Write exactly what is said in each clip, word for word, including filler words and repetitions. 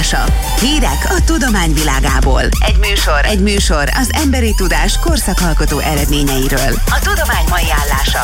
állása. Hírek a tudomány világából. Egy műsor, egy műsor az emberi tudás korszakalkotó eredményeiről. A tudomány mai állása.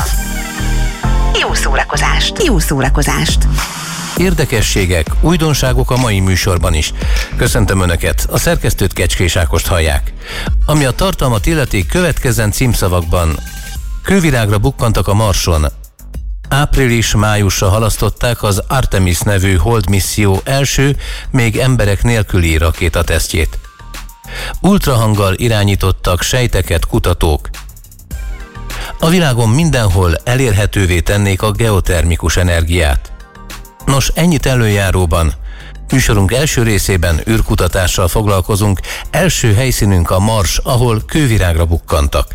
Jó szórakozást! Jó szórakozást! Érdekességek, újdonságok a mai műsorban is. Köszöntöm Önöket, a szerkesztőt Kecskés Ákost hallják. Ami a tartalmat illeti, következzen címszavakban. Kővirágra bukkantak a Marson. Április-májusra halasztották az Artemis nevű hold misszió első, még emberek nélküli rakétatesztjét. Ultrahanggal irányítottak sejteket kutatók. A világon mindenhol elérhetővé tennék a geotermikus energiát. Nos, ennyit előjáróban. Műsorunk első részében űrkutatással foglalkozunk, első helyszínünk a Mars, ahol kővirágra bukkantak.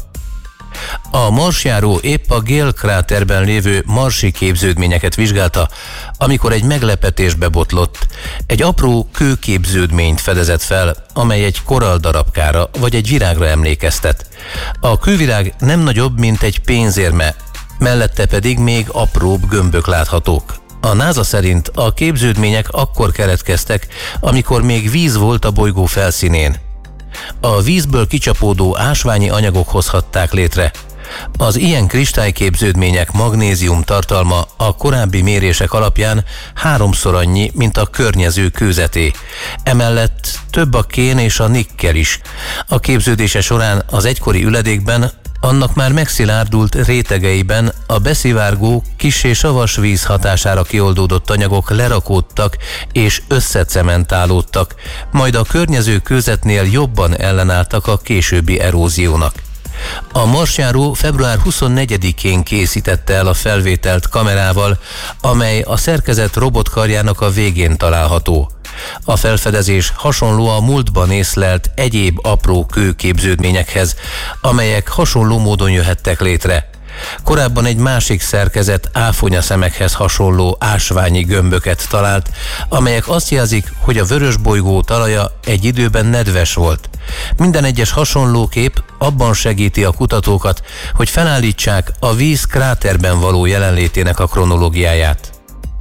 A marsjáró épp a Gale-kráterben lévő marsi képződményeket vizsgálta, amikor egy meglepetésbe botlott. Egy apró kőképződményt fedezett fel, amely egy koralldarabkára vagy egy virágra emlékeztet. A kővirág nem nagyobb, mint egy pénzérme, mellette pedig még apróbb gömbök láthatók. A NASA szerint a képződmények akkor keletkeztek, amikor még víz volt a bolygó felszínén. A vízből kicsapódó ásványi anyagok hozhatták létre. Az ilyen kristályképződmények magnézium tartalma a korábbi mérések alapján háromszor annyi, mint a környező kőzeté. Emellett több a kén és a nikkel is. A képződése során az egykori üledékben, annak már megszilárdult rétegeiben a beszivárgó, kissé savas víz hatására kioldódott anyagok lerakódtak és összecementálódtak, majd a környező kőzetnél jobban ellenálltak a későbbi eróziónak. A marsjáró február huszonnegyedikén készítette el a felvételt kamerával, amely a szerkezet robotkarjának a végén található. A felfedezés hasonló a múltban észlelt egyéb apró kőképződményekhez, amelyek hasonló módon jöhettek létre. Korábban egy másik szerkezet áfonyaszemekhez hasonló ásványi gömböket talált, amelyek azt jelzik, hogy a vörösbolygó talaja egy időben nedves volt. Minden egyes hasonló kép abban segíti a kutatókat, hogy felállítsák a víz kráterben való jelenlétének a kronológiáját.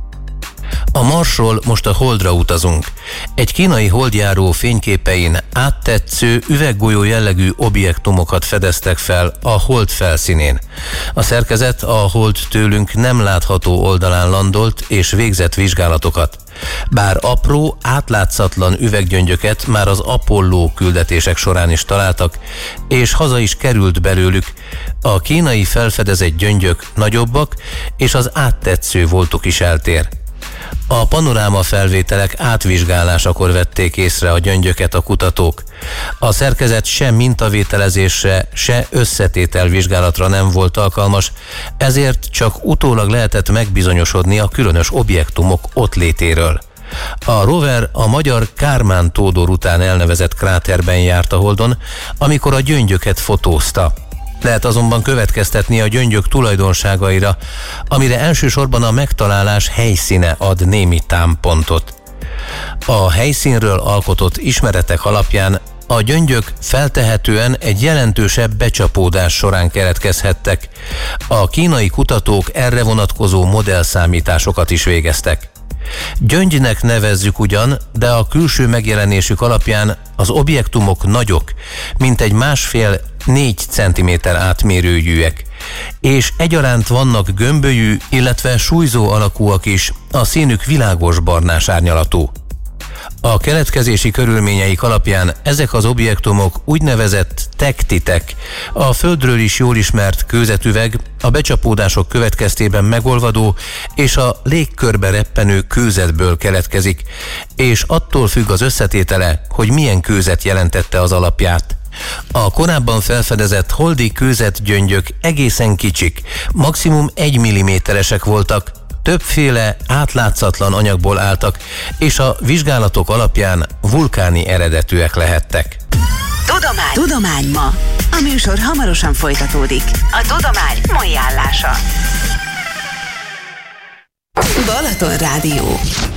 A Marsról most a Holdra utazunk. Egy kínai holdjáró fényképein áttetsző, üveggolyó jellegű objektumokat fedeztek fel a Hold felszínén. A szerkezet a Hold tőlünk nem látható oldalán landolt és végzett vizsgálatokat. Bár apró, átlátszatlan üveggyöngyöket már az Apollo küldetések során is találtak, és haza is került belőlük, a kínai felfedezett gyöngyök nagyobbak, és az áttetsző voltuk is eltér. A panoráma felvételek átvizsgálásakor vették észre a gyöngyöket a kutatók. A szerkezet se mintavételezésre, se összetételvizsgálatra nem volt alkalmas, ezért csak utólag lehetett megbizonyosodni a különös objektumok ottlétéről. A rover a magyar Kármán-tódor után elnevezett kráterben járt a Holdon, amikor a gyöngyöket fotózta. Lehet azonban következtetni a gyöngyök tulajdonságaira, amire elsősorban a megtalálás helyszíne ad némi támpontot. A helyszínről alkotott ismeretek alapján a gyöngyök feltehetően egy jelentősebb becsapódás során keletkezhettek. A kínai kutatók erre vonatkozó modellszámításokat is végeztek. Gyöngynek nevezzük ugyan, de a külső megjelenésük alapján az objektumok nagyok, mint egy másfél négy centiméter átmérőjűek, és egyaránt vannak gömbölyű, illetve súlyzó alakúak is, a színük világos barnás árnyalatú. A keletkezési körülményeik alapján ezek az objektumok úgynevezett tektitek, a Földről is jól ismert kőzetüveg, a becsapódások következtében megolvadó és a légkörbe reppenő kőzetből keletkezik, és attól függ az összetétele, hogy milyen kőzet jelentette az alapját. A korábban felfedezett holdi kőzetgyöngyök egészen kicsik, maximum egy milliméteresek voltak, többféle átlátszatlan anyagból álltak, és a vizsgálatok alapján vulkáni eredetűek lehettek. Tudomány. Tudomány ma. A műsor hamarosan folytatódik. A tudomány mai állása. Balaton Rádió.